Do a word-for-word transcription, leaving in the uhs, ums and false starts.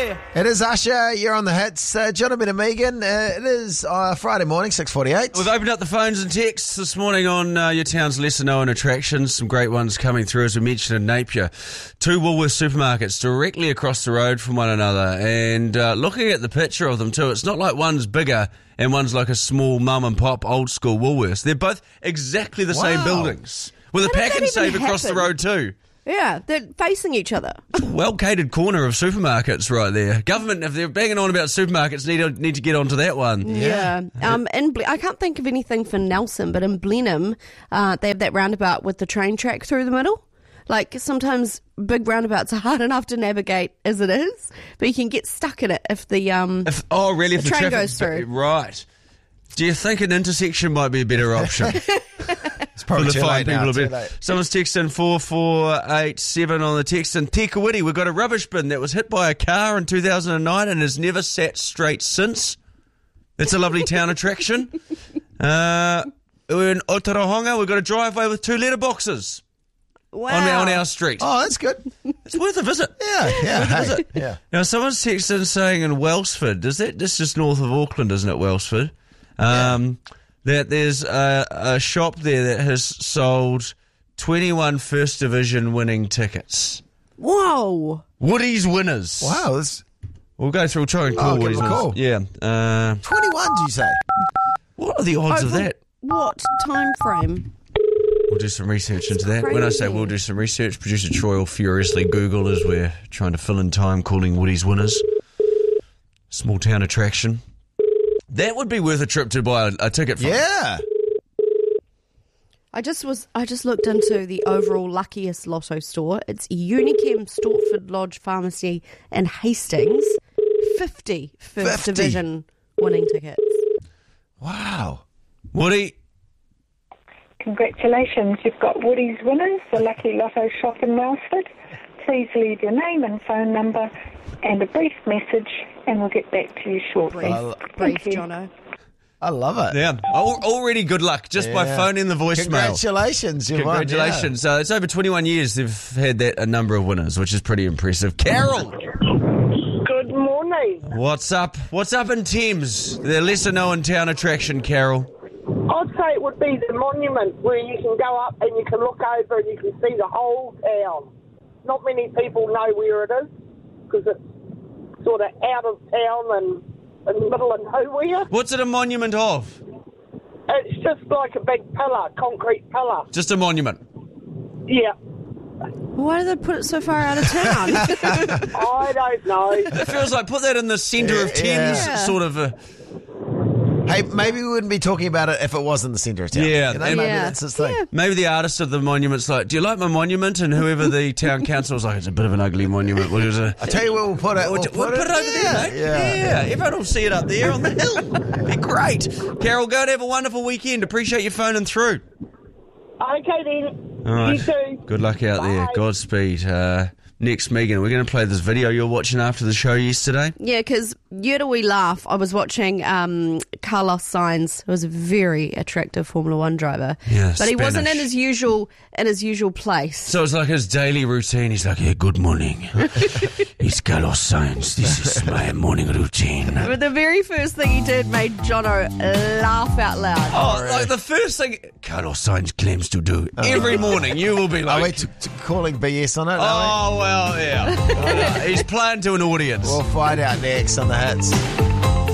Hey! It is Usher. You're on the hits. Uh, Jonathan and Megan. Uh, it is uh, Friday morning, six forty-eight. We've opened up the phones and texts this morning on uh, your town's lesser-known attractions. Some great ones coming through, as we mentioned in Napier. Two Woolworths supermarkets directly across the road from one another. And uh, looking at the picture of them too, it's not like one's bigger and one's like a small mum-and-pop old-school Woolworths. They're both exactly the Wow. same buildings. With a How did pack that and even save across the happen? road too. Yeah, they're facing each other. Well-catered corner of supermarkets right there. Government, if they're banging on about supermarkets, need to, need to get onto that one. Yeah. Um, in Ble- I can't think of anything for Nelson, but in Blenheim, uh, they have that roundabout with the train track through the middle. Like, sometimes big roundabouts are hard enough to navigate as it is, but you can get stuck in it if the... Um, If, oh, really? If The the, train traffic's goes through. ba- Right. Do you think an intersection might be a better option? It's probably For too the late fine now. people Too a bit. late. Someone's texting four four eight seven on the text. And Te Kuiti, we've got a rubbish bin that was hit by a car in two thousand nine and has never sat straight since. It's a lovely town attraction. Uh, in Otorohanga, we've got a driveway with two letterboxes wow. on, our- on our street. Oh, that's good. It's worth a visit. Yeah, yeah. hey, yeah. Now, someone's texting saying in Wellsford, is that this just north of Auckland, isn't it, Wellsford? Um, that there's a, a shop there that has sold twenty-one First Division winning tickets. Whoa. Woody's winners. Wow, this We'll go through, we'll try and call Oh, give Woody's them a winners. call. Yeah. Uh, twenty-one, do you say? what are the odds of Over that? What time frame? We'll do some research into that. When I say crazy. we'll do some research, producer Troy will furiously Google as we're trying to fill in time calling Woody's winners. Small town attraction. That would be worth a trip to buy a, a ticket for. Yeah. I just was. I just looked into the overall luckiest lotto store. It's Unichem Stortford Lodge Pharmacy in Hastings. fifty First fifty. Division winning tickets. Wow. Woody, Congratulations, you've got Woody's winners, the Lucky Lotto shop in Wellsford. Please leave your name and phone number and a brief message and we'll get back to you shortly. Well, Brief, Thank you. Jono. I love it. yeah, Al- already good luck just by Yeah. phoning the voicemail. Congratulations. You won, Congratulations. Uh, it's over twenty-one years they've had that a number of winners, which is pretty impressive. Carol, Good morning. what's up? What's up in Thames? The lesser known town attraction, Carol. I'd say it would be the monument where you can go up and you can look over and you can see the whole town. Not many people know where it is because it's sort of out of town and in the middle of nowhere. What's it a monument of? It's just like a big pillar, concrete pillar. Just a monument. Yeah. Why do they put it so far out of town? I don't know. It feels like put that in the centre of Yeah. Thames, Yeah. sort of. A, Hey, maybe we wouldn't be talking about it if it was in the centre of town. Yeah, You know, and- maybe Yeah. that's his thing. maybe the artist of the monument's like, do you like my monument? And whoever the town council was like, it's a bit of an ugly monument. What is it? I tell you where we'll put it. We'll, We'll we'll put it over there, mate. Yeah. Yeah, everyone will see it up there on the hill. Be great. Carol, go and have a wonderful weekend. Appreciate you phoning through. Okay then. All right. You too. Good luck out there. Bye. Godspeed. Uh, next, Megan, we're going to play this video you're watching after the show yesterday. Yeah, because you do we laugh. I was watching um, Carlos Sainz, who was a very attractive Formula One driver. Yeah, but he wasn't in Spanish. his usual in his usual place. So it's like his daily routine. He's like, yeah, good morning. It's Carlos Sainz. This is my morning routine. But the very first thing he did made Jono laugh out loud. Oh, like the first thing Carlos Sainz claims to do every morning, you will be Are like, we t- t- calling B S on it? are oh, well, yeah. Uh, he's playing to an audience. we? We'll find out next on the hits.